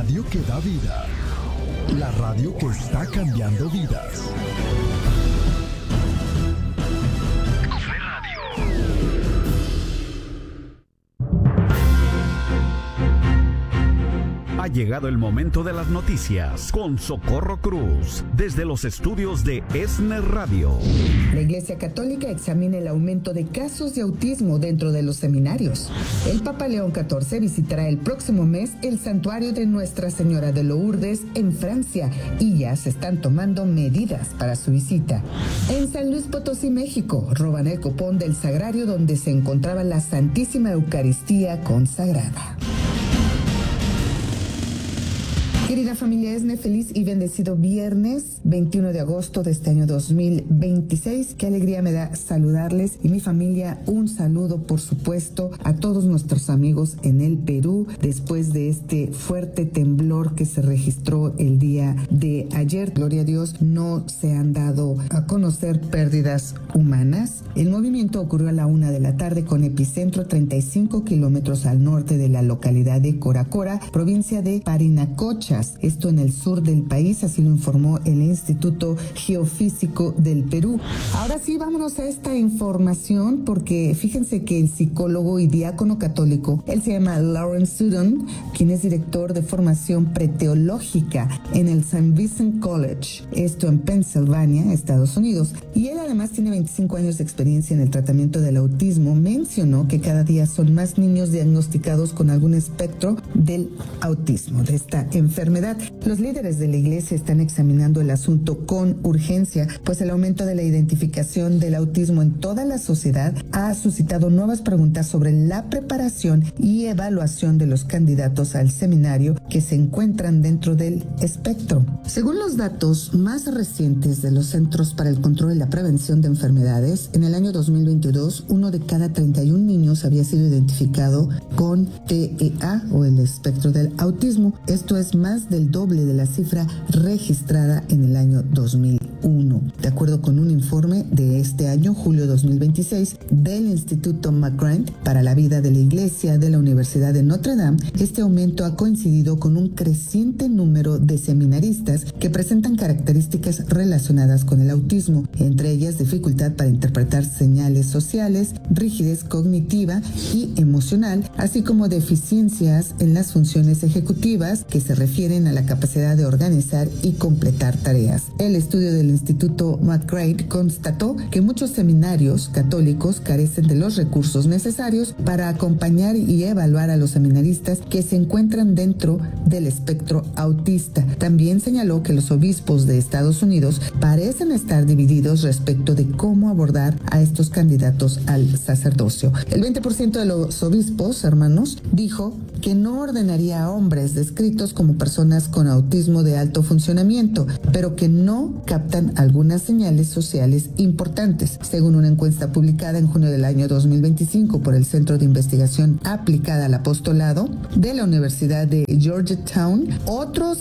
radio que da vida. La radio que está cambiando vidas. Ha llegado el momento de las noticias con Socorro Cruz, desde los estudios de ESNE Radio. La Iglesia Católica examina el aumento de casos de autismo dentro de los seminarios. El Papa León XIV visitará el próximo mes el santuario de Nuestra Señora de Lourdes en Francia y ya se están tomando medidas para su visita. En San Luis Potosí, México, roban el copón del sagrario donde se encontraba la Santísima Eucaristía consagrada. Querida familia ESNE, feliz y bendecido viernes 21 de agosto de este año 2026. Qué alegría me da saludarles y mi familia. Un saludo, por supuesto, a todos nuestros amigos en el Perú después de este fuerte temblor que se registró el día de ayer. Gloria a Dios, no se han dado a conocer pérdidas humanas. El movimiento ocurrió a la 1 de la tarde con epicentro 35 kilómetros al norte de la localidad de Coracora, provincia de Parinacocha. Esto en el sur del país, así lo informó el Instituto Geofísico del Perú. Ahora sí, vámonos a esta información porque fíjense que el psicólogo y diácono católico, él se llama Lawrence Sutton, quien es director de formación preteológica en el St. Vincent College, esto en Pensilvania, Estados Unidos. Y él además tiene 25 años de experiencia en el tratamiento del autismo. Mencionó que cada día son más niños diagnosticados con algún espectro del autismo, de esta enfermedad. Los líderes de la iglesia están examinando el asunto con urgencia, pues el aumento de la identificación del autismo en toda la sociedad ha suscitado nuevas preguntas sobre la preparación y evaluación de los candidatos al seminario que se encuentran dentro del espectro. Según los datos más recientes de los Centros para el Control y la Prevención de Enfermedades, en el año 2022, 1 de cada 31 niños había sido identificado con TEA o el espectro del autismo. Esto es más del doble de la cifra registrada en el año 2001. De acuerdo con un informe de este año, julio 2026, del Instituto McGrath para la Vida de la Iglesia de la Universidad de Notre Dame, este aumento ha coincidido con un creciente número de seminaristas que presentan características relacionadas con el autismo, entre ellas dificultad para interpretar señales sociales, rigidez cognitiva y emocional, así como deficiencias en las funciones ejecutivas que se refieren a la capacidad de organizar y completar tareas. El estudio del Instituto McGrath constató que muchos seminarios católicos carecen de los recursos necesarios para acompañar y evaluar a los seminaristas que se encuentran dentro del espectro autista. También señaló que los obispos de Estados Unidos parecen estar divididos respecto de cómo abordar a estos candidatos al sacerdocio. El 20% de los obispos, hermanos, dijo que no ordenaría a hombres descritos como personas con autismo de alto funcionamiento, pero que no captan algunas señales sociales importantes. Según una encuesta publicada en junio del año 2025 por el Centro de Investigación Aplicada al Apostolado de la Universidad de Georgetown, otro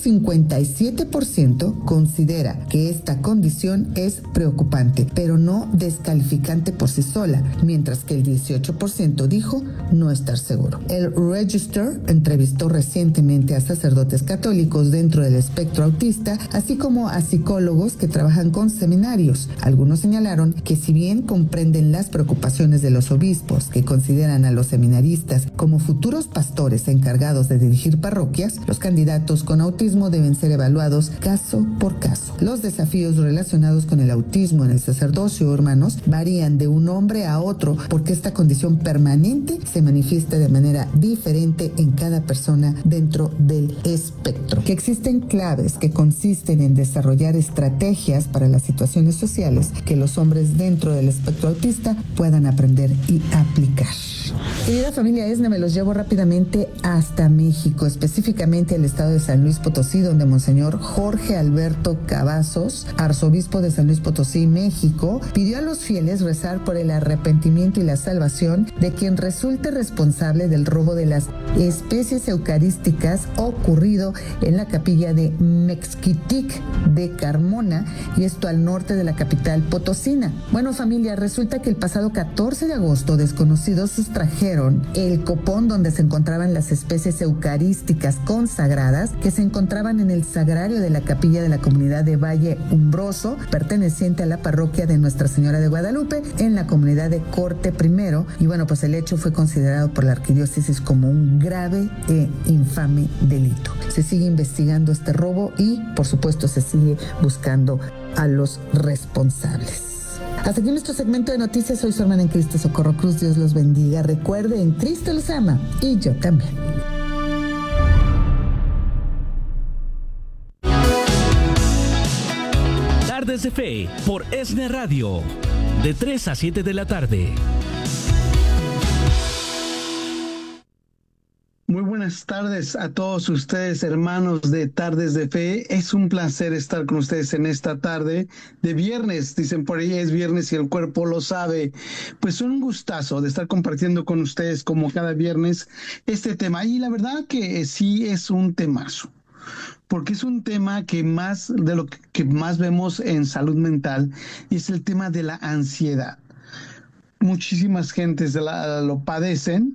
57% considera que esta condición es preocupante, pero no descalificante por sí sola, mientras que el 18% dijo no estar seguro. El Register entrevistó recientemente a sacerdotes católicos dentro del espectro autista, así como a psicólogos que trabajan con seminarios. Algunos señalaron que si bien comprenden las preocupaciones de los obispos que consideran a los seminaristas como futuros pastores encargados de dirigir parroquias, los candidatos con autismo deben ser evaluados caso por caso. Los desafíos relacionados con el autismo en el sacerdocio, hermanos, varían de un hombre a otro porque esta condición permanente se manifiesta de manera diferente en cada persona dentro del espectro. Que existen claves que consisten en desarrollar estrategias para las situaciones sociales que los hombres dentro del espectro autista puedan aprender y aplicar. Querida familia ESNE, me los llevo rápidamente hasta México, específicamente el estado de San Luis Potosí, donde Monseñor Jorge Alberto Cavazos, arzobispo de San Luis Potosí, México, pidió a los fieles rezar por el arrepentimiento y la salvación de quien resulte responsable del robo de las especies eucarísticas ocurrido en la capilla de Mexquitic de Carmona, y esto al norte de la capital potosina. Bueno, familia, resulta que el pasado 14 de agosto desconocidos trajeron el copón donde se encontraban las especies eucarísticas consagradas que se encontraban en el sagrario de la capilla de la comunidad de Valle Umbroso, perteneciente a la parroquia de Nuestra Señora de Guadalupe, en la comunidad de Corte Primero. Y bueno, pues el hecho fue considerado por la arquidiócesis como un grave e infame delito. Se sigue investigando este robo y, por supuesto, se sigue buscando a los responsables. Hasta aquí nuestro segmento de noticias. Soy su hermana en Cristo, Socorro Cruz. Dios los bendiga. Recuerden, Cristo los ama y yo también. Tardes de Fe por ESNE Radio, de 3 a 7 de la tarde. Muy buenas tardes a todos ustedes, hermanos de Tardes de Fe. Es un placer estar con ustedes en esta tarde de viernes. Dicen por ahí es viernes y el cuerpo lo sabe. Pues un gustazo de estar compartiendo con ustedes como cada viernes este tema. Y la verdad que sí es un temazo, porque es un tema que más de lo que más vemos en salud mental, y es el tema de la ansiedad. Muchísimas gentes lo padecen.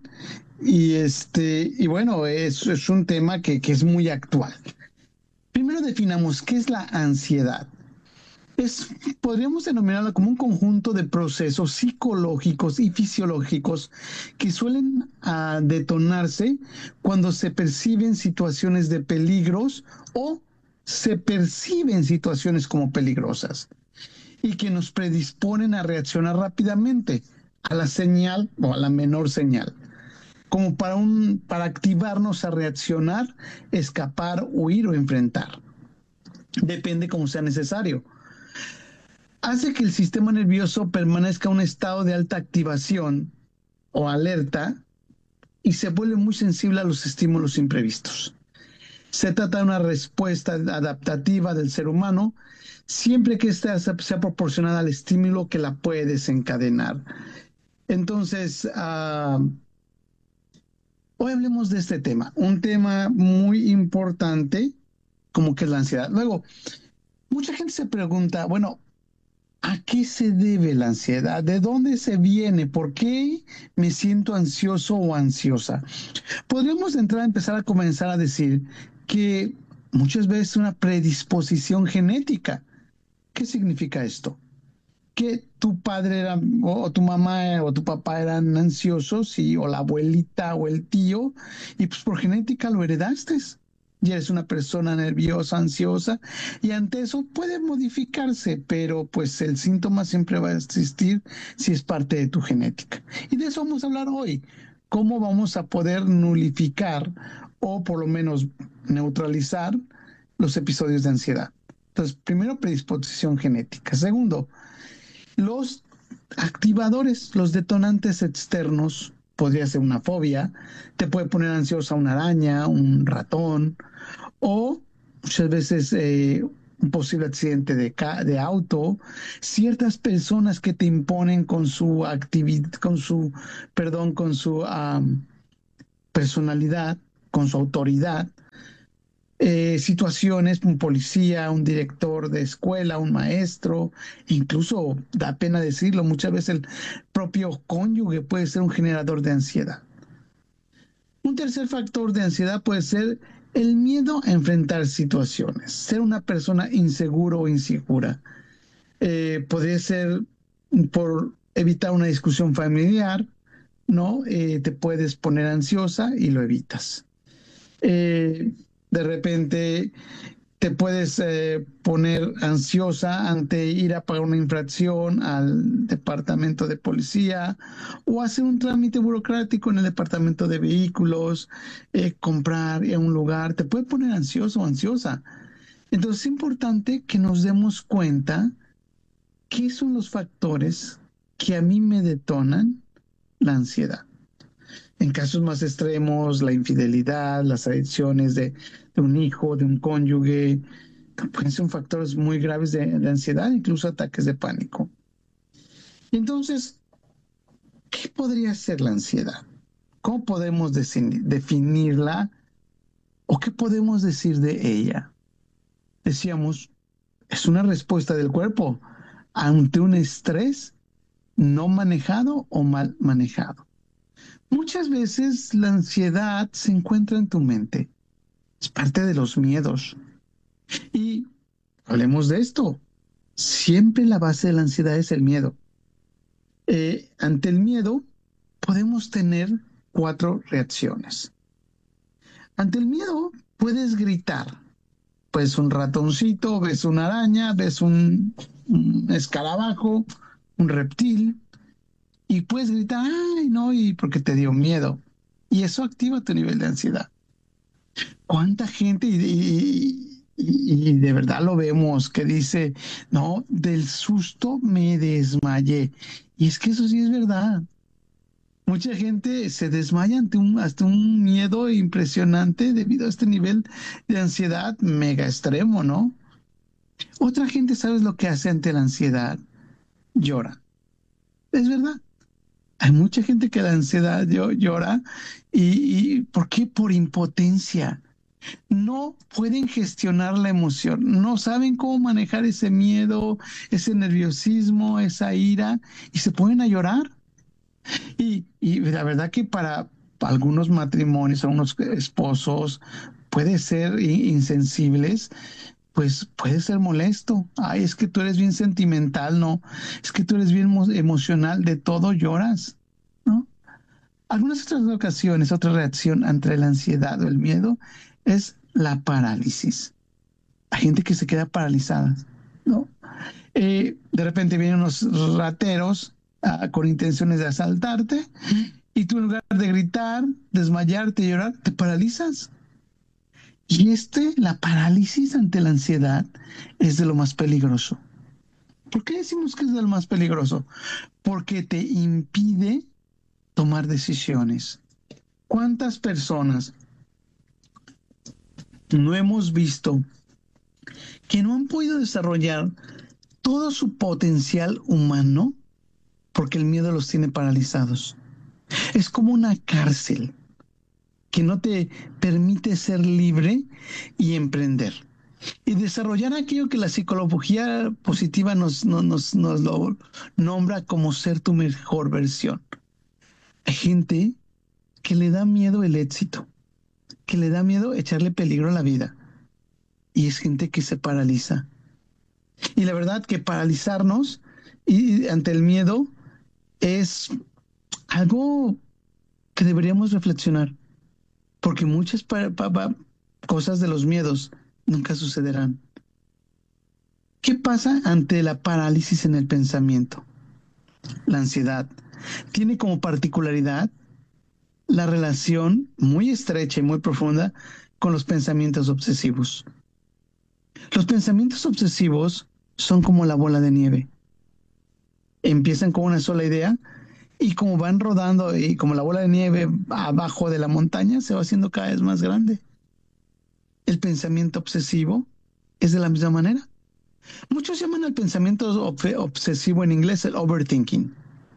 Y bueno, es un tema que es muy actual. Primero definamos qué es la ansiedad. Podríamos denominarla como un conjunto de procesos psicológicos y fisiológicos que suelen detonarse cuando se perciben situaciones de peligros o se perciben situaciones como peligrosas y que nos predisponen a reaccionar rápidamente a la señal o a la menor señal, como para activarnos a reaccionar, escapar, huir o enfrentar. Depende como sea necesario. Hace que el sistema nervioso permanezca en un estado de alta activación o alerta y se vuelve muy sensible a los estímulos imprevistos. Se trata de una respuesta adaptativa del ser humano siempre que ésta sea proporcionada al estímulo que la puede desencadenar. Entonces, hoy hablemos de este tema, un tema muy importante como que es la ansiedad. Luego, mucha gente se pregunta, bueno, ¿a qué se debe la ansiedad? ¿De dónde se viene? ¿Por qué me siento ansioso o ansiosa? Podríamos empezar a comenzar a decir que muchas veces es una predisposición genética. ¿Qué significa esto? Que tu padre era, o tu mamá o tu papá eran ansiosos, o la abuelita o el tío, y pues por genética lo heredaste. Y eres una persona nerviosa, ansiosa, y ante eso puede modificarse, pero pues el síntoma siempre va a existir si es parte de tu genética. Y de eso vamos a hablar hoy. ¿Cómo vamos a poder nulificar o por lo menos neutralizar los episodios de ansiedad? Entonces, primero, predisposición genética. Segundo, los activadores, los detonantes externos. Podría ser una fobia, te puede poner ansiosa una araña, un ratón, o muchas veces un posible accidente de auto, ciertas personas que te imponen con su personalidad, con su autoridad, situaciones, un policía, un director de escuela, un maestro, incluso da pena decirlo, muchas veces el propio cónyuge puede ser un generador de ansiedad. Un tercer factor de ansiedad puede ser el miedo a enfrentar situaciones, ser una persona inseguro o insegura. Podría ser por evitar una discusión familiar, ¿no? Te puedes poner ansiosa y lo evitas. De repente te puedes poner ansiosa ante ir a pagar una infracción al departamento de policía o hacer un trámite burocrático en el departamento de vehículos, comprar en un lugar, te puede poner ansioso o ansiosa. Entonces es importante que nos demos cuenta qué son los factores que a mí me detonan la ansiedad. En casos más extremos, la infidelidad, las adicciones de un hijo, de un cónyuge, pueden ser factores muy graves de ansiedad, incluso ataques de pánico. Entonces, ¿qué podría ser la ansiedad? ¿Cómo podemos definirla? ¿O qué podemos decir de ella? Decíamos, es una respuesta del cuerpo ante un estrés no manejado o mal manejado. Muchas veces la ansiedad se encuentra en tu mente. Es parte de los miedos. Y hablemos de esto. Siempre la base de la ansiedad es el miedo. Ante el miedo podemos tener 4 reacciones. Ante el miedo puedes gritar. Pues un ratoncito, ves una araña, ves un escarabajo, un reptil, y puedes gritar, ay, no, y porque te dio miedo. Y eso activa tu nivel de ansiedad. ¿Cuánta gente, y de verdad lo vemos, que dice, no, del susto me desmayé? Y es que eso sí es verdad. Mucha gente se desmaya ante hasta un miedo impresionante debido a este nivel de ansiedad mega extremo, ¿no? Otra gente, ¿sabes lo que hace ante la ansiedad? Llora. Es verdad. Hay mucha gente que la ansiedad llora. ¿Y por qué? Por impotencia. No pueden gestionar la emoción, no saben cómo manejar ese miedo, ese nerviosismo, esa ira, y se ponen a llorar. Y la verdad que para algunos matrimonios, algunos esposos, puede ser insensibles, pues puede ser molesto. Ay, es que tú eres bien sentimental, ¿no? Es que tú eres bien emocional, de todo lloras, ¿no? Algunas otras ocasiones, otra reacción ante la ansiedad o el miedo es la parálisis. Hay gente que se queda paralizada, ¿no? De repente vienen unos rateros con intenciones de asaltarte y tú en lugar de gritar, desmayarte y llorar, te paralizas. Y la parálisis ante la ansiedad es de lo más peligroso. ¿Por qué decimos que es de lo más peligroso? Porque te impide tomar decisiones. ¿Cuántas personas no hemos visto que no han podido desarrollar todo su potencial humano porque el miedo los tiene paralizados? Es como una cárcel que no te permite ser libre y emprender y desarrollar aquello que la psicología positiva nos lo nombra como ser tu mejor versión. Hay gente que le da miedo el éxito, que le da miedo echarle peligro a la vida, y es gente que se paraliza. Y la verdad que paralizarnos y ante el miedo es algo que deberíamos reflexionar, porque muchas cosas de los miedos nunca sucederán. ¿Qué pasa ante la parálisis en el pensamiento? La ansiedad tiene como particularidad la relación muy estrecha y muy profunda con los pensamientos obsesivos. Los pensamientos obsesivos son como la bola de nieve. Empiezan con una sola idea y como van rodando y como la bola de nieve abajo de la montaña se va haciendo cada vez más grande. El pensamiento obsesivo es de la misma manera. Muchos llaman al pensamiento obsesivo en inglés el overthinking.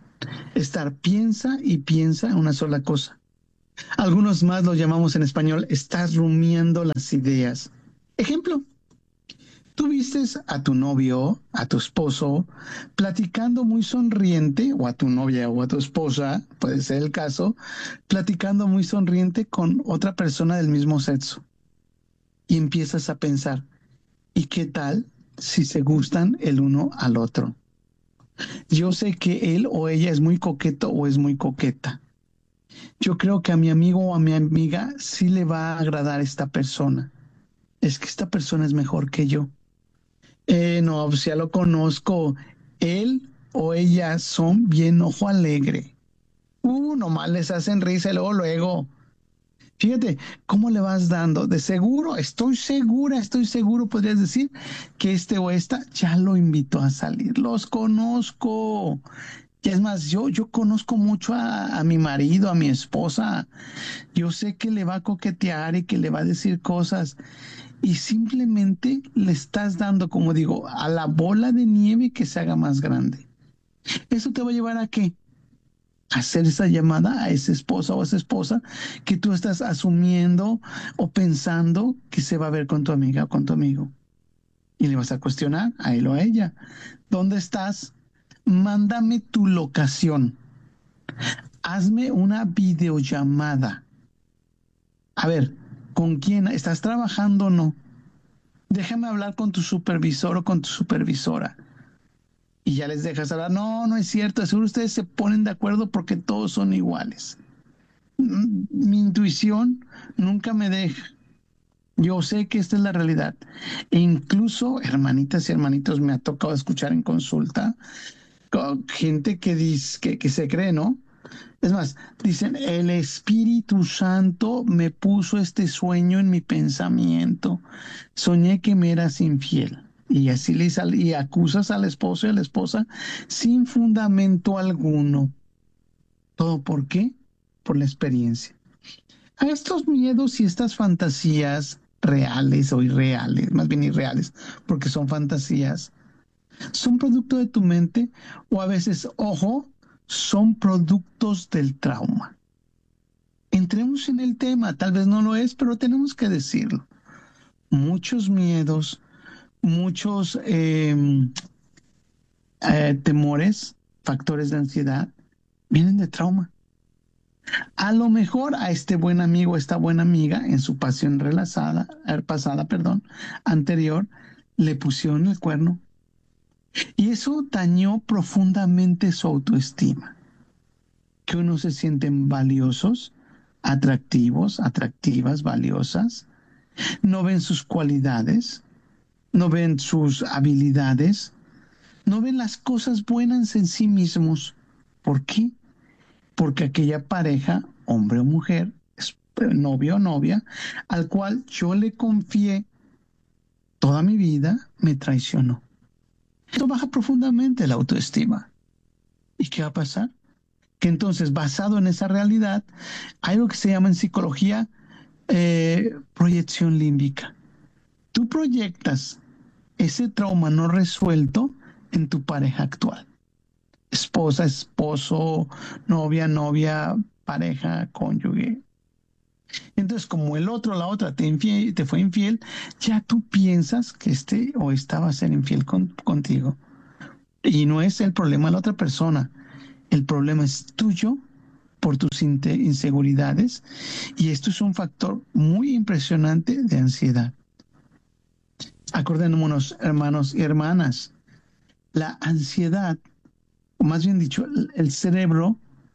Piensa y piensa en una sola cosa. Algunos más lo llamamos en español, estás rumiando las ideas. Ejemplo, tú vistes a tu novio, a tu esposo, platicando muy sonriente, o a tu novia o a tu esposa, puede ser el caso, platicando muy sonriente con otra persona del mismo sexo. Y empiezas a pensar, ¿y qué tal si se gustan el uno al otro? Yo sé que él o ella es muy coqueto o es muy coqueta. Yo creo que a mi amigo o a mi amiga sí le va a agradar esta persona. Es que esta persona es mejor que yo. No, pues ya lo conozco. Él o ella son bien ojo alegre. Nomás les hacen risa y luego. Fíjate, ¿cómo le vas dando? De seguro, estoy seguro, podrías decir que este o esta ya lo invitó a salir. Los conozco. Y es más, yo conozco mucho a mi marido, a mi esposa. Yo sé que le va a coquetear y que le va a decir cosas. Y simplemente le estás dando, como digo, a la bola de nieve que se haga más grande. ¿Eso te va a llevar a qué? Hacer esa llamada a esa esposa o a esa esposa que tú estás asumiendo o pensando que se va a ver con tu amiga o con tu amigo. Y le vas a cuestionar a él o a ella. ¿Dónde estás? Mándame tu locación. hazme una videollamada. A ver, ¿con quién? ¿Estás trabajando o no? Déjame hablar con tu supervisor o con tu supervisora. Y ya les dejas hablar. No, no es cierto. Seguro ustedes se ponen de acuerdo porque todos son iguales. Mi intuición nunca me deja. Yo sé que esta es la realidad. E incluso, hermanitas y hermanitos, me ha tocado escuchar en consulta gente que dice que se cree, ¿no? Es más, dicen, el Espíritu Santo me puso este sueño en mi pensamiento. Soñé que me eras infiel. Y así y acusas al esposo y a la esposa sin fundamento alguno. ¿Todo por qué? Por la experiencia. A estos miedos y estas fantasías reales o irreales, más bien irreales, porque son fantasías, son producto de tu mente o a veces, ojo, son productos del trauma. Entremos en el tema, tal vez no lo es, pero tenemos que decirlo. Muchos miedos, muchos temores, factores de ansiedad, vienen de trauma. A lo mejor a este buen amigo, esta buena amiga, en su pasión anterior, le pusieron el cuerno. Y eso dañó profundamente su autoestima. Que uno se sienten valiosos, atractivos, atractivas, valiosas. No ven sus cualidades, no ven sus habilidades, no ven las cosas buenas en sí mismos. ¿Por qué? Porque aquella pareja, hombre o mujer, novio o novia, al cual yo le confié toda mi vida, me traicionó. Esto baja profundamente la autoestima. ¿Y qué va a pasar? Que entonces, basado en esa realidad, hay algo que se llama en psicología proyección límbica. Tú proyectas ese trauma no resuelto en tu pareja actual. Esposa, esposo, novia, pareja, cónyuge. Entonces, como el otro, la otra te fue infiel, ya tú piensas que este o esta va a ser infiel contigo. Y no es el problema de la otra persona. El problema es tuyo por tus inseguridades. Y esto es un factor muy impresionante de ansiedad. Acordémonos, hermanos y hermanas, la ansiedad, o más bien dicho, el cerebro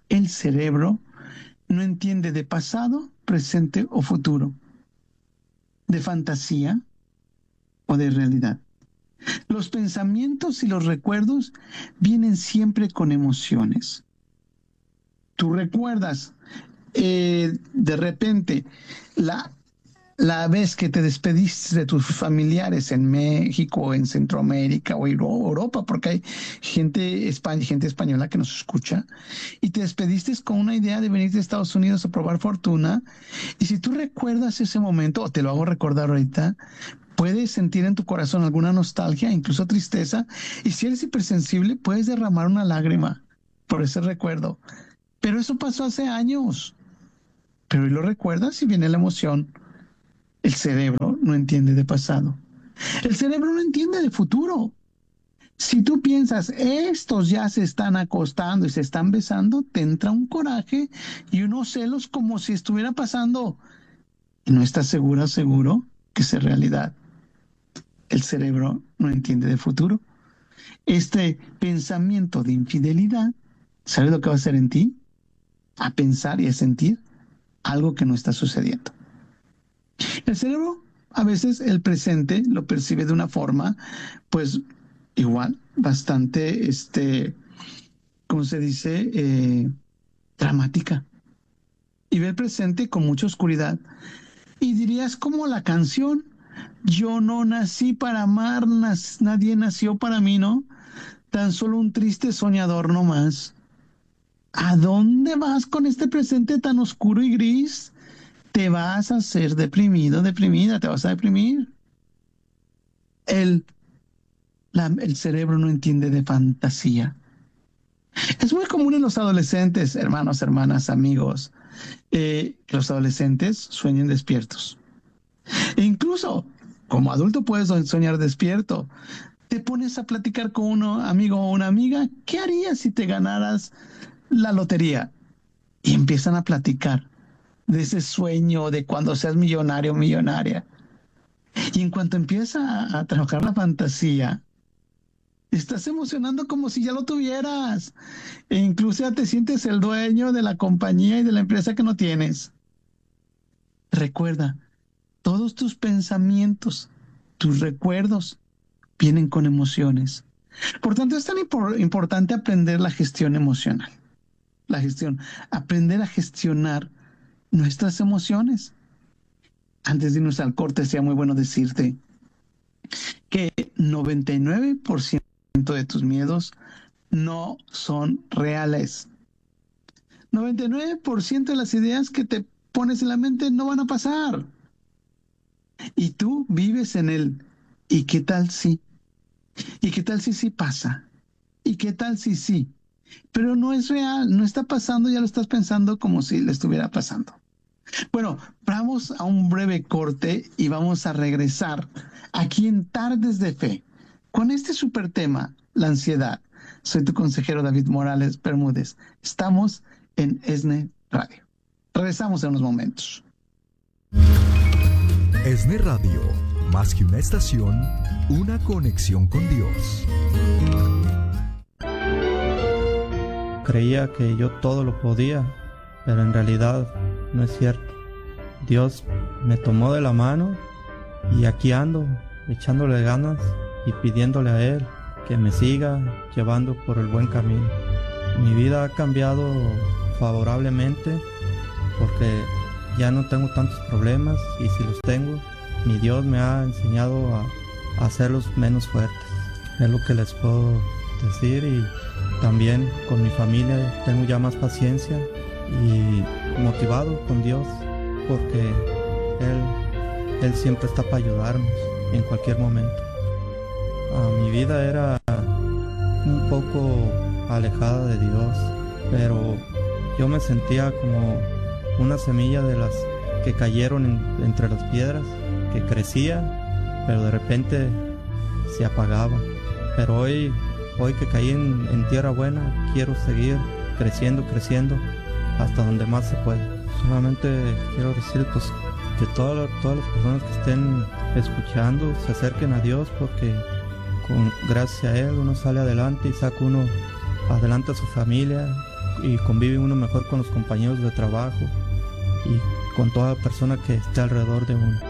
no entiende de pasado, presente o futuro, de fantasía o de realidad. Los pensamientos y los recuerdos vienen siempre con emociones. Tú recuerdas de repente la vez que te despediste de tus familiares en México, en Centroamérica o Europa, porque hay gente española que nos escucha, y te despediste con una idea de venir de Estados Unidos a probar fortuna, y si tú recuerdas ese momento, o te lo hago recordar ahorita, puedes sentir en tu corazón alguna nostalgia, incluso tristeza, y si eres hipersensible, puedes derramar una lágrima por ese recuerdo. Pero eso pasó hace años. Pero hoy lo recuerdas y viene la emoción. El cerebro no entiende de pasado. El cerebro no entiende de futuro. Si tú piensas, estos ya se están acostando y se están besando, te entra un coraje y unos celos como si estuviera pasando. Y no estás seguro que sea realidad. El cerebro no entiende de futuro. Este pensamiento de infidelidad, ¿sabes lo que va a hacer en ti? A pensar y a sentir algo que no está sucediendo. El cerebro, a veces el presente lo percibe de una forma, pues igual, bastante, ¿cómo se dice? Dramática. Y ve el presente con mucha oscuridad. Y dirías como la canción, yo no nací para amar, nadie nació para mí, ¿no? Tan solo un triste soñador nomás. ¿A dónde vas con este presente tan oscuro y gris? Te vas a hacer deprimido, deprimida, te vas a deprimir. El cerebro no entiende de fantasía. Es muy común en los adolescentes, hermanos, hermanas, amigos, que los adolescentes sueñen despiertos. E incluso, como adulto puedes soñar despierto. Te pones a platicar con un amigo o una amiga, ¿qué harías si te ganaras la lotería? y empiezan a platicar de ese sueño de cuando seas millonario o millonaria. Y en cuanto empieza a trabajar la fantasía, estás emocionando como si ya lo tuvieras. E incluso ya te sientes el dueño de la compañía y de la empresa que no tienes. Recuerda, todos tus pensamientos, tus recuerdos, vienen con emociones. Por tanto, es tan importante aprender la gestión emocional. Aprender a gestionar nuestras emociones. Antes de irnos al corte, sería muy bueno decirte que 99% de tus miedos no son reales. 99% de las ideas que te pones en la mente no van a pasar. Y tú vives en él. ¿Y qué tal si? ¿Y qué tal si sí pasa? ¿Y qué tal si sí? Pero no es real, no está pasando, ya lo estás pensando como si le estuviera pasando. Bueno, vamos a un breve corte y vamos a regresar aquí en Tardes de Fe con este súper tema, la ansiedad. Soy tu consejero David Morales Bermúdez. Estamos en ESNE Radio. Regresamos en unos momentos. ESNE Radio, más que una estación, una conexión con Dios. Creía que yo todo lo podía, pero en realidad no es cierto. Dios me tomó de la mano y aquí ando, echándole ganas y pidiéndole a Él que me siga llevando por el buen camino. Mi vida ha cambiado favorablemente porque ya no tengo tantos problemas y si los tengo, mi Dios me ha enseñado a hacerlos menos fuertes. Es lo que les puedo decir, y también con mi familia tengo ya más paciencia y motivado con Dios porque Él siempre está para ayudarnos en cualquier momento. Mi vida era un poco alejada de Dios, pero yo me sentía como una semilla de las que cayeron entre las piedras, que crecía, pero de repente se apagaba. Pero hoy que caí en tierra buena, quiero seguir creciendo hasta donde más se puede. Solamente quiero decir pues que todas las personas que estén escuchando se acerquen a Dios, porque gracias a Él uno sale adelante y saca uno adelante a su familia y convive uno mejor con los compañeros de trabajo y con toda persona que esté alrededor de uno.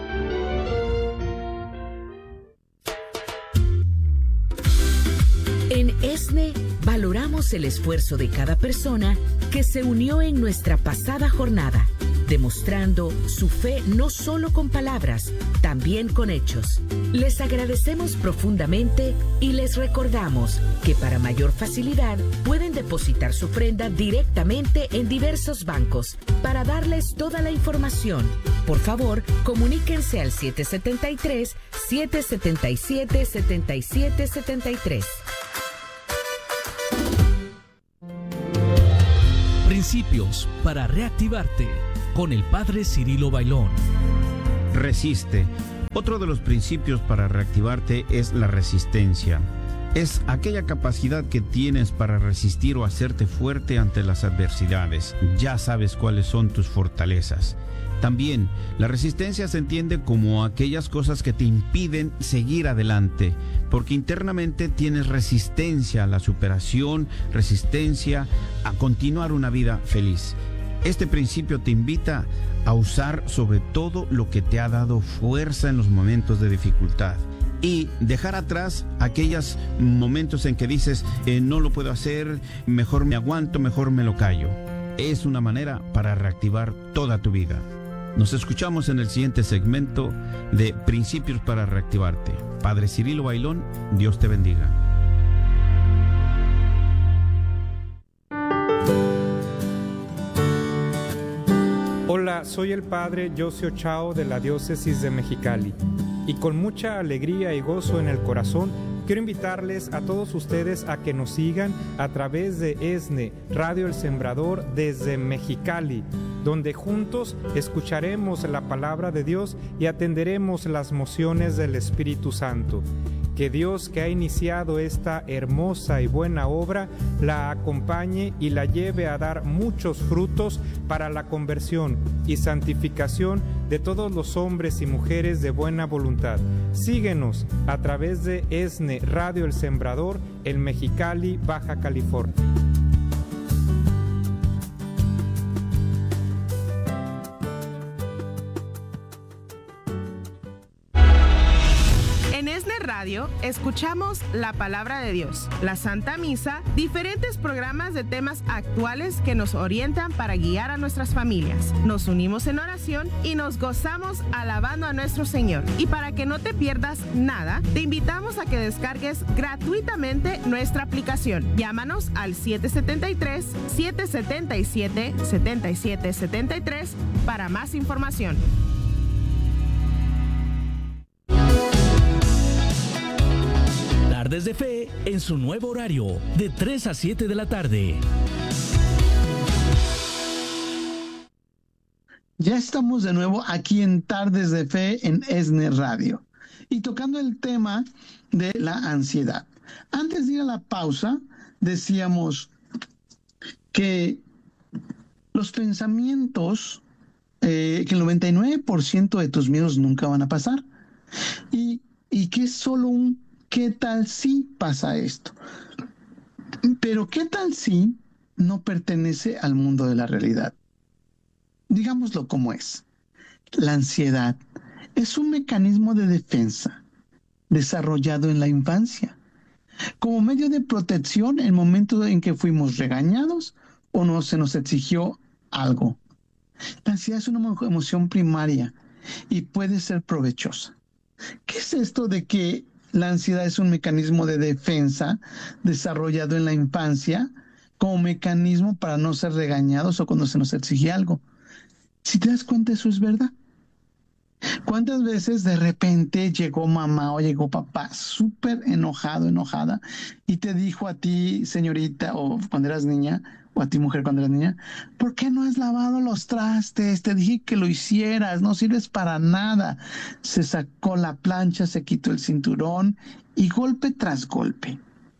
En ESNE valoramos el esfuerzo de cada persona que se unió en nuestra pasada jornada, demostrando su fe no solo con palabras, también con hechos. Les agradecemos profundamente y les recordamos que para mayor facilidad pueden depositar su ofrenda directamente en diversos bancos. Para darles toda la información, por favor, comuníquense al 773-777-7773. Principios para reactivarte con el Padre Cirilo Bailón. Resiste. Otro de los principios para reactivarte es la resistencia. Es aquella capacidad que tienes para resistir o hacerte fuerte ante las adversidades. Ya sabes cuáles son tus fortalezas. También, la resistencia se entiende como aquellas cosas que te impiden seguir adelante, porque internamente tienes resistencia a la superación, resistencia a continuar una vida feliz. Este principio te invita a usar sobre todo lo que te ha dado fuerza en los momentos de dificultad y dejar atrás aquellos momentos en que dices, no lo puedo hacer, mejor me aguanto, mejor me lo callo. Es una manera para reactivar toda tu vida. Nos escuchamos en el siguiente segmento de Principios para Reactivarte. Padre Cirilo Bailón, Dios te bendiga. Hola, soy el Padre José Ochao de la Diócesis de Mexicali y con mucha alegría y gozo en el corazón quiero invitarles a todos ustedes a que nos sigan a través de ESNE, Radio El Sembrador desde Mexicali, donde juntos escucharemos la palabra de Dios y atenderemos las mociones del Espíritu Santo. Que Dios, que ha iniciado esta hermosa y buena obra, la acompañe y la lleve a dar muchos frutos para la conversión y santificación de todos los hombres y mujeres de buena voluntad. Síguenos a través de ESNE Radio El Sembrador en Mexicali, Baja California. En ESNE Radio escuchamos la palabra de Dios, la Santa Misa, diferentes programas de temas actuales que nos orientan para guiar a nuestras familias. Nos unimos en oración y nos gozamos alabando a nuestro Señor. Y para que no te pierdas nada, te invitamos a que descargues gratuitamente nuestra aplicación. Llámanos al 773-777-7773 para más información. Tardes de Fe en su nuevo horario, de 3 a 7 de la tarde. Ya estamos de nuevo aquí en Tardes de Fe en ESNE Radio y tocando el tema de la ansiedad. Antes de ir a la pausa, decíamos que los pensamientos, que el 99% de tus miedos nunca van a pasar y que es solo un ¿qué tal si pasa esto? Pero ¿qué tal si no pertenece al mundo de la realidad? Digámoslo como es. La ansiedad es un mecanismo de defensa desarrollado en la infancia como medio de protección en el momento en que fuimos regañados o no se nos exigió algo. La ansiedad es una emoción primaria y puede ser provechosa. ¿Qué es esto de que la ansiedad es un mecanismo de defensa desarrollado en la infancia como mecanismo para no ser regañados o cuando se nos exige algo? Si te das cuenta, eso es verdad. ¿Cuántas veces de repente llegó mamá o llegó papá súper enojada y te dijo a ti, señorita, o cuando eras niña, o a ti, mujer, cuando eras niña, ¿por qué no has lavado los trastes? Te dije que lo hicieras, no sirves para nada. Se sacó la plancha, se quitó el cinturón y golpe tras golpe.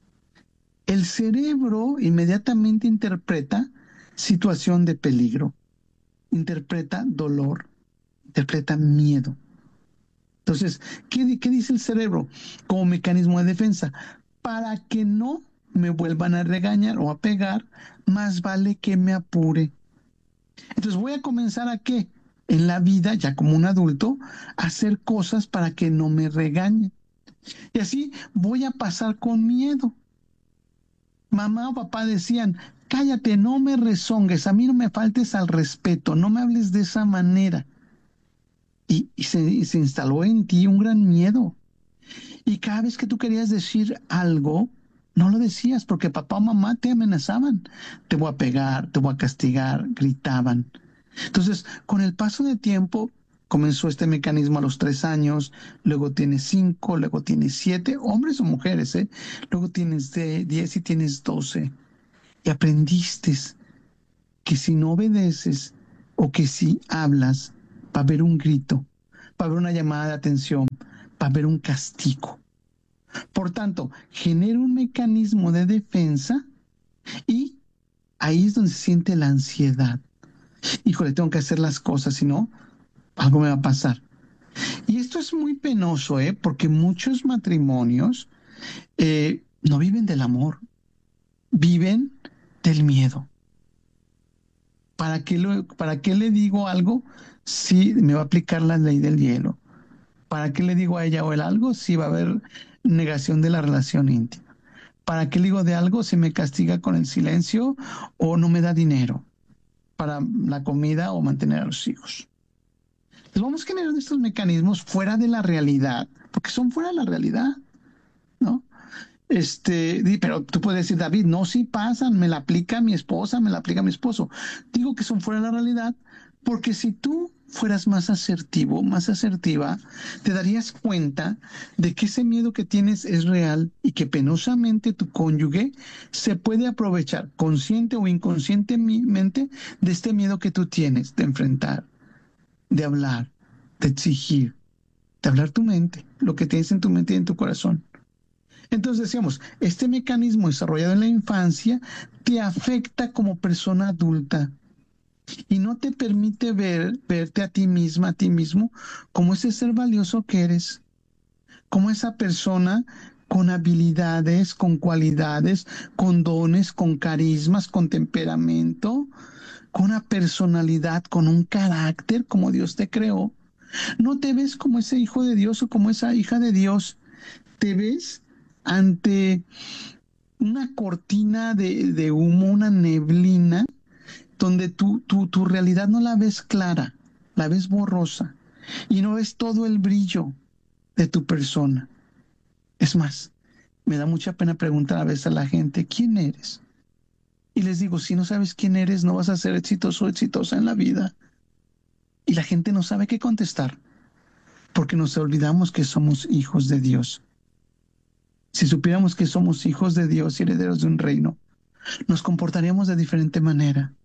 El cerebro inmediatamente interpreta situación de peligro, interpreta dolor, interpreta miedo. Entonces, ¿qué dice el cerebro como mecanismo de defensa? Para que no me vuelvan a regañar o a pegar, más vale que me apure. Entonces voy a comenzar a ¿qué? En la vida, ya como un adulto, a hacer cosas para que no me regañen. Y así voy a pasar con miedo. Mamá o papá decían, cállate, no me rezongues, a mí no me faltes al respeto, no me hables de esa manera. Y se instaló en ti un gran miedo. Y cada vez que tú querías decir algo, no lo decías porque papá o mamá te amenazaban. Te voy a pegar, te voy a castigar, gritaban. Entonces, con el paso de tiempo, comenzó este mecanismo a los 3 años, luego tienes 5, luego tienes 7, hombres o mujeres, luego tienes 10 y tienes 12. Y aprendiste que si no obedeces o que si hablas, va a haber un grito, va a haber una llamada de atención, va a haber un castigo. Por tanto, genera un mecanismo de defensa y ahí es donde se siente la ansiedad. Híjole, tengo que hacer las cosas, si no, algo me va a pasar. Y esto es muy penoso, porque muchos matrimonios no viven del amor, viven del miedo. ¿Para qué le digo algo si me va a aplicar la ley del hielo? ¿Para qué le digo a ella o él algo si va a haber negación de la relación íntima? ¿Para qué le digo de algo si me castiga con el silencio o no me da dinero para la comida o mantener a los hijos? Entonces vamos generando estos mecanismos fuera de la realidad, porque son fuera de la realidad, ¿no? Pero tú puedes decir, David, no, sí pasan, me la aplica mi esposa, me la aplica mi esposo. Digo que son fuera de la realidad porque si tú fueras más asertivo, más asertiva, te darías cuenta de que ese miedo que tienes es real y que penosamente tu cónyuge se puede aprovechar consciente o inconscientemente de este miedo que tú tienes de enfrentar, de hablar, de exigir, de hablar tu mente, lo que tienes en tu mente y en tu corazón. Entonces decíamos, este mecanismo desarrollado en la infancia te afecta como persona adulta y no te permite verte a ti misma, a ti mismo, como ese ser valioso que eres, como esa persona con habilidades, con cualidades, con dones, con carismas, con temperamento, con una personalidad, con un carácter como Dios te creó. No te ves como ese hijo de Dios o como esa hija de Dios. Te ves ante una cortina de humo, una neblina, donde tu realidad no la ves clara, la ves borrosa y no ves todo el brillo de tu persona. Es más, me da mucha pena preguntar a veces a la gente, ¿quién eres? Y les digo, si no sabes quién eres, no vas a ser exitoso o exitosa en la vida. Y la gente no sabe qué contestar, porque nos olvidamos que somos hijos de Dios. Si supiéramos que somos hijos de Dios y herederos de un reino, nos comportaríamos de diferente manera.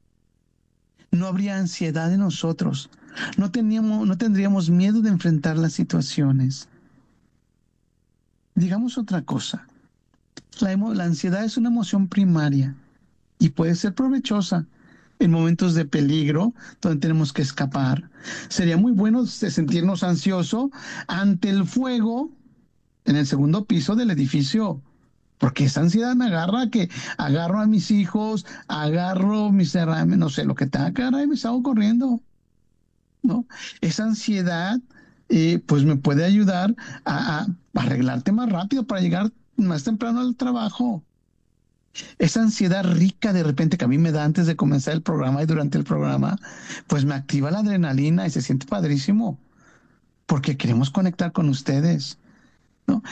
No habría ansiedad en nosotros. No tendríamos miedo de enfrentar las situaciones. Digamos otra cosa. La ansiedad es una emoción primaria y puede ser provechosa en momentos de peligro donde tenemos que escapar. Sería muy bueno sentirnos ansiosos ante el fuego en el segundo piso del edificio, porque esa ansiedad me agarra, que agarro a mis hijos, agarro mis herramientas, no sé, lo que tenga que agarrar y me salgo corriendo, ¿no? Esa ansiedad, pues me puede ayudar a arreglarte más rápido para llegar más temprano al trabajo. Esa ansiedad rica de repente que a mí me da antes de comenzar el programa y durante el programa, pues me activa la adrenalina y se siente padrísimo, porque queremos conectar con ustedes, ¿no?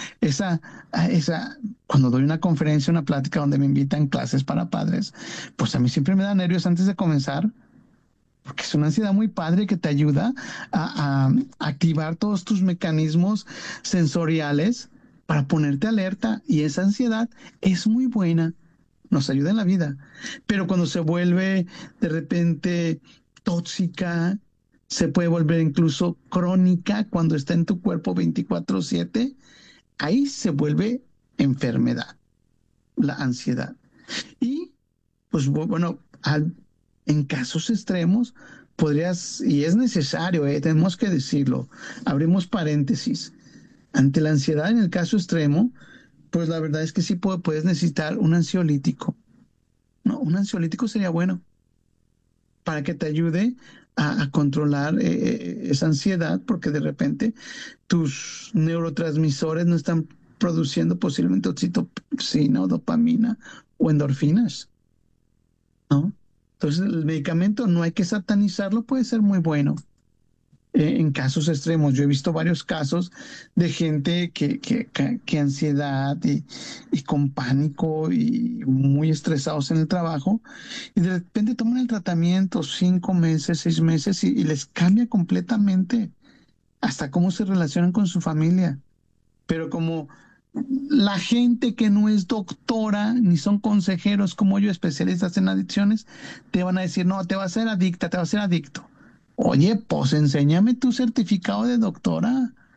Cuando doy una conferencia, una plática donde me invitan clases para padres, pues a mí siempre me da nervios antes de comenzar, porque es una ansiedad muy padre que te ayuda a activar todos tus mecanismos sensoriales para ponerte alerta, y esa ansiedad es muy buena, nos ayuda en la vida, pero cuando se vuelve de repente tóxica, se puede volver incluso crónica cuando está en tu cuerpo 24/7, ahí se vuelve enfermedad, la ansiedad. Y pues bueno, en casos extremos podrías, y es necesario, tenemos que decirlo, abrimos paréntesis, ante la ansiedad en el caso extremo, pues la verdad es que sí puedes necesitar un ansiolítico. No, un ansiolítico sería bueno para que te ayude a controlar esa ansiedad, porque de repente tus neurotransmisores no están produciendo posiblemente oxitocina o dopamina o endorfinas, ¿no? Entonces el medicamento no hay que satanizarlo, puede ser muy bueno. En casos extremos, yo he visto varios casos de gente que ansiedad y con pánico y muy estresados en el trabajo, y de repente toman el tratamiento 5 meses, 6 meses y les cambia completamente hasta cómo se relacionan con su familia. Pero como la gente que no es doctora ni son consejeros como yo, especialistas en adicciones, te van a decir, no, te va a ser adicta, te va a ser adicto. Oye, pues enséñame tu certificado de doctora.